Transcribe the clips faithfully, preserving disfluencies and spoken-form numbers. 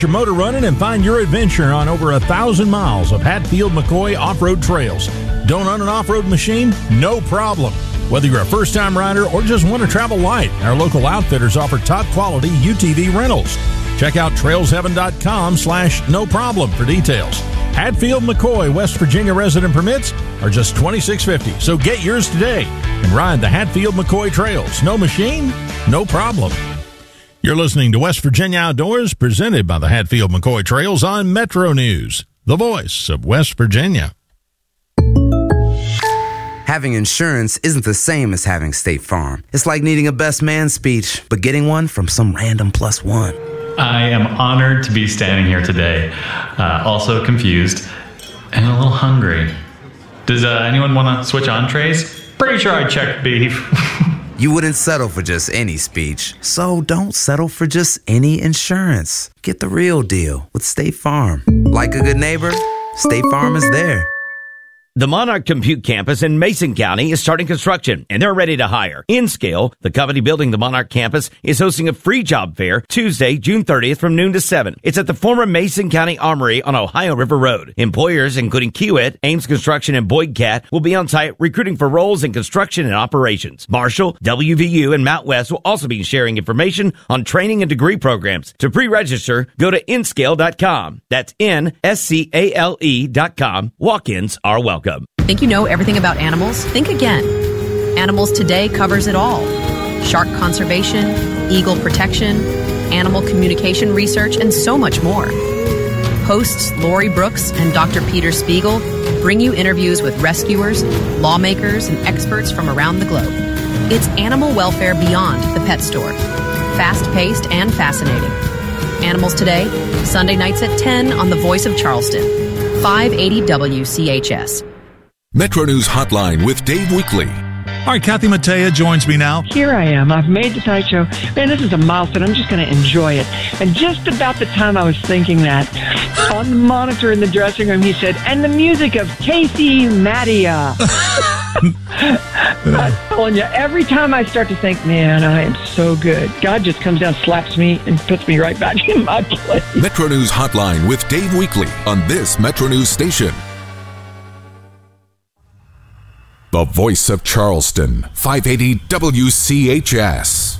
Your motor running and find your adventure on over a thousand miles of Hatfield McCoy off-road trails. Don't own an off-road machine? No problem. Whether you're a first-time rider or just want to travel light, our local outfitters offer top-quality U T V rentals. Check out trailsheaven.com slash no problem for details. Hatfield McCoy, West Virginia resident permits are just twenty-six fifty. So get yours today and ride the Hatfield McCoy trails. No machine? No problem. You're listening to West Virginia Outdoors, presented by the Hatfield McCoy Trails on Metro News, the voice of West Virginia. Having insurance isn't the same as having State Farm. It's like needing a best man speech, but getting one from some random plus one. I am honored to be standing here today, uh, also confused and a little hungry. Does uh, anyone want to switch entrees? Pretty sure I checked beef. You wouldn't settle for just any speech, so don't settle for just any insurance. Get the real deal with State Farm. Like a good neighbor, State Farm is there. The Monarch Compute campus in Mason County is starting construction, and they're ready to hire. InScale, the company building the Monarch campus, is hosting a free job fair Tuesday, June thirtieth from noon to seven. It's at the former Mason County Armory on Ohio River Road. Employers, including Kiewit, Ames Construction, and Boyd Cat, will be on site recruiting for roles in construction and operations. Marshall, W V U, and Mount West will also be sharing information on training and degree programs. To pre-register, go to inscale dot com. That's N S C A L E dot com. Walk-ins are welcome. Think you know everything about animals? Think again. Animals Today covers it all. Shark conservation, eagle protection, animal communication research, and so much more. Hosts Lori Brooks and Doctor Peter Spiegel bring you interviews with rescuers, lawmakers, and experts from around the globe. It's animal welfare beyond the pet store. Fast-paced and fascinating. Animals Today, Sunday nights at ten on The Voice of Charleston, five eighty W C H S. Metro News Hotline with Dave Weekly. All right, Kathy Mattea joins me now. Here I am. I've made the Tonight Show. Man, this is a milestone. I'm just going to enjoy it. And just about the time I was thinking that, on the monitor in the dressing room, he said, and the music of Casey Mattea. I'm telling you, every time I start to think, man, I am so good, God just comes down, slaps me, and puts me right back in my place. Metro News Hotline with Dave Weekly on this Metro News station. The Voice of Charleston, five eighty W C H S.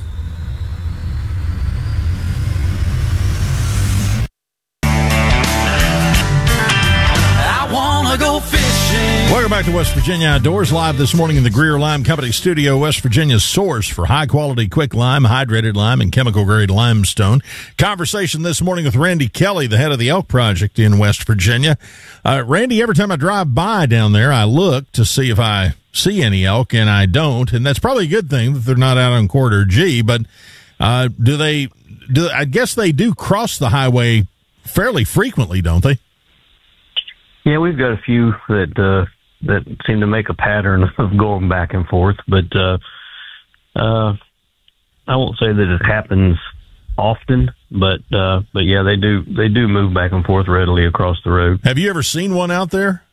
I wanna go fishing. Welcome back to West Virginia Outdoors, live this morning in the Greer Lime Company studio, West Virginia's source for high-quality quick lime, hydrated lime, and chemical-grade limestone. Conversation this morning with Randy Kelly, the head of the Elk Project in West Virginia. Uh, Randy, every time I drive by down there, I look to see if I see any elk, and I don't, and that's probably a good thing that they're not out on Corridor G, but uh, do they, do I guess they do cross the highway fairly frequently, don't they? Yeah, we've got a few that uh, that seem to make a pattern of going back and forth, but uh, uh, I won't say that it happens often, but uh, but yeah, they do they do move back and forth readily across the road. Have you ever seen one out there?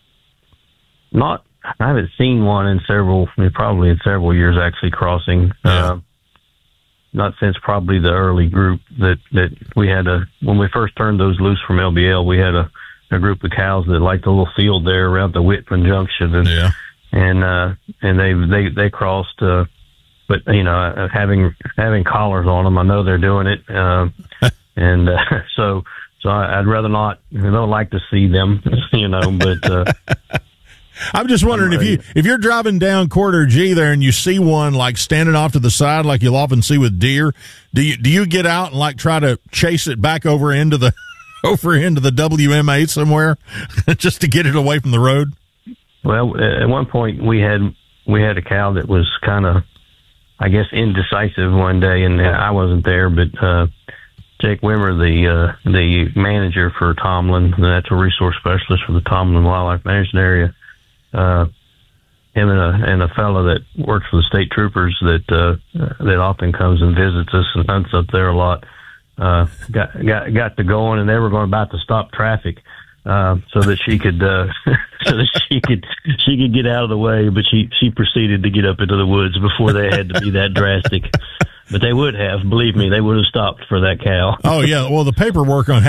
Not, I haven't seen one in several, probably in several years actually crossing. Yeah. Uh, not since probably the early group that that we had a when we first turned those loose from L B L, we had a. a group of cows that liked the little field there around the Whitman Junction, and yeah. and uh, and they they they crossed. Uh, but you know, having having collars on them, I know they're doing it, uh, and uh, so so I, I'd rather not. I don't like to see them, you know. But uh, I'm just wondering if you if you're driving down Corridor G there and you see one like standing off to the side, like you'll often see with deer. Do you do you get out and like try to chase it back over into the over into the W M A somewhere just to get it away from the road? Well, at one point we had we had a cow that was kind of, I guess, indecisive one day, and I wasn't there, but uh, Jake Wimmer, the uh, the manager for Tomlin, the natural resource specialist for the Tomlin Wildlife Management Area, uh, him and a and a fellow that works for the state troopers that uh, that often comes and visits us and hunts up there a lot. Uh, got got got to going, and they were going about to stop traffic uh, so that she could uh, so that she could she could get out of the way. But she she proceeded to get up into the woods before they had to be that drastic. But they would have, believe me, they would have stopped for that cow. Oh, yeah. Well, the paperwork on